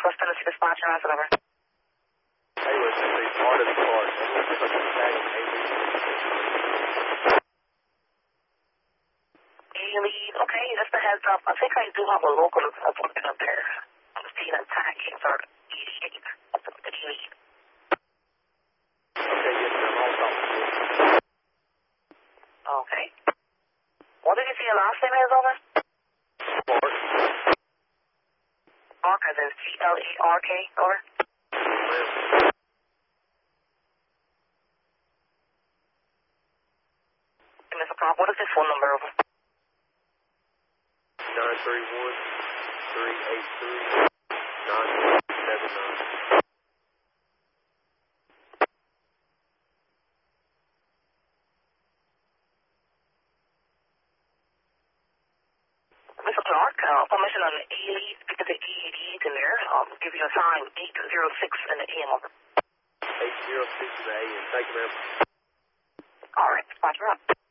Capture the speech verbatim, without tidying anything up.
Southwest Tennessee Dispatch, and answer over. Hey, listen, the part of the car. Looks like a tag on A-lead, okay, just a heads up. I think I do have a local that's looking up there. I'm seeing a tag insert eighty-eight. That's an A-lead. Okay, yes, sir. I'm all stopped. Okay. What did you say your last name is, over? Mark. Mark, as in C L A R K, over? And Mister Clark, what is this phone number, over? nine three one, three eight three, nine one seven nine. Mister Clark, uh, permission on A-lead, because the E eighty-eight in there. Um, give you a time, eight oh six in the A M, over. eight oh six in the A M. Thank you, ma'am. All right, spot you up.